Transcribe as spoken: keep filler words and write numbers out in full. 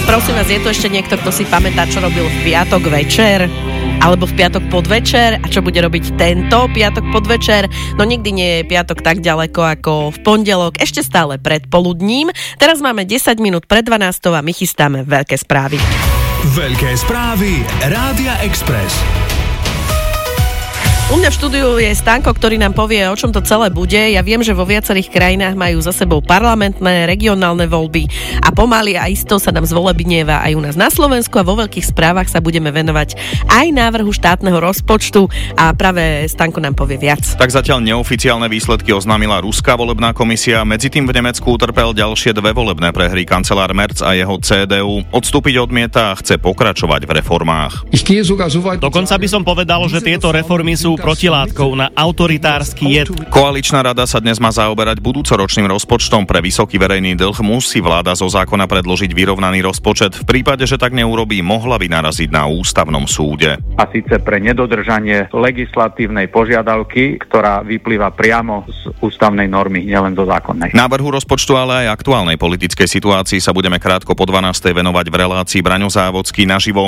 Prosím vás, je tu ešte niekto, kto si pamätá, čo robil v piatok večer? Alebo v piatok podvečer? A čo bude robiť tento piatok podvečer? No nikdy nie je piatok tak ďaleko ako v pondelok, ešte stále pred poludním. Teraz máme desať minút pred dvanástou a my chystáme veľké správy. Veľké správy Rádia Express. U mňa v štúdiu je Stanko, ktorý nám povie, o čom to celé bude. Ja viem, že vo viacerých krajinách majú za sebou parlamentné, regionálne voľby a pomaly a isto sa nám zvolebnieva aj u nás na Slovensku a vo veľkých správach sa budeme venovať aj návrhu štátneho rozpočtu a práve Stanko nám povie viac. Tak zatiaľ neoficiálne výsledky oznámila ruská volebná komisia. Medzitým v Nemecku utrpel ďalšie dve volebné prehry kancelár Merz a jeho cé dé ú. Odstúpiť od mieta a chce pokračovať v reformách. Dokonca by som povedal, že tieto reformy sú protilátkou na autoritársky jed. Koaličná rada sa dnes má zaoberať budúcoročným rozpočtom. Pre vysoký verejný dlh musí vláda zo zákona predložiť vyrovnaný rozpočet. V prípade, že tak neurobí, mohla by naraziť na ústavnom súde. A síce pre nedodržanie legislatívnej požiadavky, ktorá vyplýva priamo z ústavnej normy, nielen zo zákonnej. Návrhu rozpočtu, ale aj aktuálnej politickej situácii sa budeme krátko po dvanástej venovať v relácii Braňo Závodský naživo.